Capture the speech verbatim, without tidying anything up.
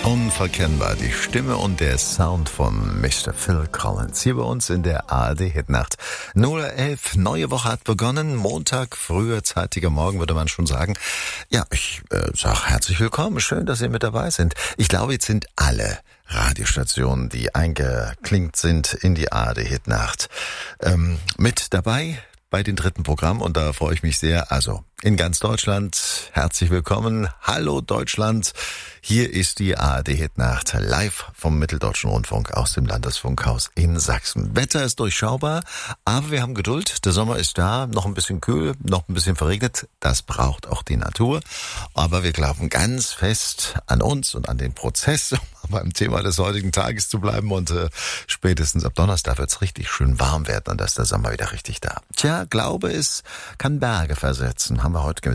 Unverkennbar die Stimme und der Sound von Mister Phil Collins hier bei uns in der A R D-Hitnacht. null Uhr elf, neue Woche hat begonnen, Montag, früher, zeitiger Morgen würde man schon sagen. Ja, ich äh, sage herzlich willkommen, schön, dass Sie mit dabei sind. Ich glaube, jetzt sind alle Radiostationen, die eingeklinkt sind in die A R D-Hitnacht, ähm, mit dabei bei den dritten Programm und da freue ich mich sehr. Also in ganz Deutschland, herzlich willkommen. Hallo Deutschland, hier ist die A R D-Hitnacht live vom Mitteldeutschen Rundfunk aus dem Landesfunkhaus in Sachsen. Wetter ist durchschaubar, aber wir haben Geduld. Der Sommer ist da, noch ein bisschen kühl, noch ein bisschen verregnet. Das braucht auch die Natur. Aber wir glauben ganz fest an uns und an den Prozess, um beim Thema des heutigen Tages zu bleiben. Und äh, spätestens ab Donnerstag wird es richtig schön warm werden und da ist der Sommer wieder richtig da. Tja, Glaube ist, kann Berge versetzen. Haben wir heute